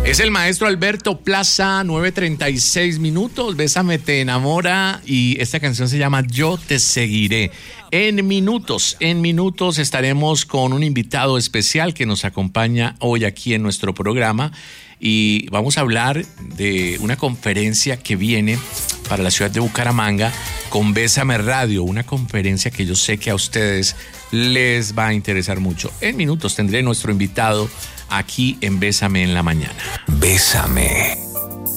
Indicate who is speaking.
Speaker 1: Es el maestro Alberto Plaza, 9:36 minutos. Bésame, te enamora. Y esta canción se llama Yo te seguiré. En minutos estaremos con un invitado especial que nos acompaña hoy aquí en nuestro programa. Y vamos a hablar de una conferencia que viene para la ciudad de Bucaramanga con Bésame Radio, una conferencia que yo sé que a ustedes les va a interesar mucho. En minutos tendré nuestro invitado aquí en Bésame en la Mañana.
Speaker 2: Bésame.